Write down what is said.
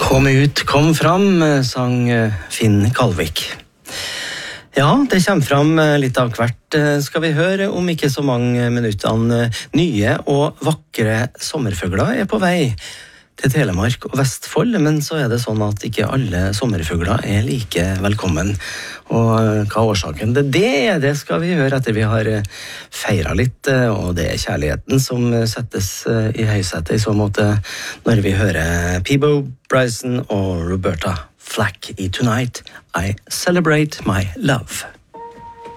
Kom ut, kom fram, sang Finn Kalvik. Ja, det kommer fram litt av hvert, skal vi høre om ikke så mange minuttene. Nye og vakre sommerfugler på vei til Telemark og Vestfold, men så det sånn at ikke alle sommerfugler like velkommen. Og hva årsaken det skal vi høre etter vi har feiret litt, og det kjærligheten som settes i høysetet i så måte når vi hører Peabo Bryson og Roberta Flack i Tonight I Celebrate My Love.